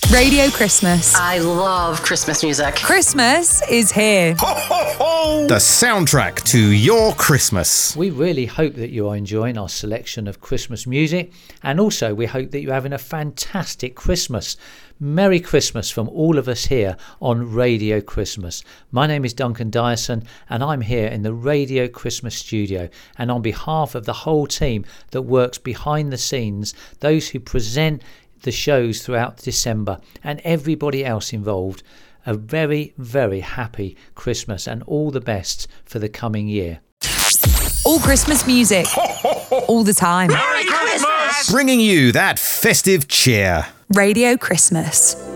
Radio Christmas. I love Christmas music. Christmas is here. Ho, ho, ho! The soundtrack to your Christmas. We really hope that you are enjoying our selection of Christmas music, and also we hope that you're having a fantastic Christmas. Merry Christmas from all of us here on Radio Christmas. My name is Duncan Dyson and I'm here in the Radio Christmas studio, and on behalf of the whole team that works behind the scenes, those who present the shows throughout December and everybody else involved, a very, very happy Christmas and all the best for the coming year. All Christmas music, all the time. Merry Christmas! Bringing you that festive cheer. Radio Christmas.